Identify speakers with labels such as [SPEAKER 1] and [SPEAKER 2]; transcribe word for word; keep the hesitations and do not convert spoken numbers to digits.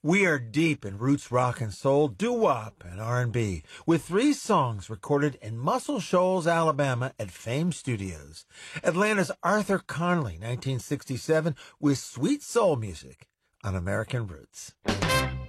[SPEAKER 1] We are deep in roots rock and soul, doo-wop and R and B, with three songs recorded in Muscle Shoals, Alabama at Fame Studios. Atlanta's Arthur Conley, nineteen sixty-seven, with sweet soul music on American Roots.